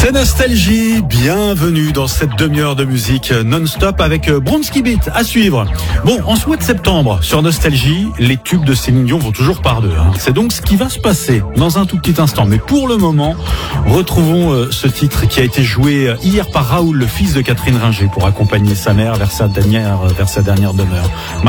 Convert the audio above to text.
C'est Nostalgie, bienvenue dans cette demi-heure de musique non-stop avec Bronski Beat à suivre. Bon, en ce mois de septembre, sur Nostalgie, les tubes de Céline Dion vont toujours par deux. C'est donc ce qui va se passer dans un tout petit instant. Mais pour le moment, retrouvons ce titre qui a été joué hier par Raoul, le fils de Catherine Ringer, pour accompagner sa mère vers sa dernière demeure.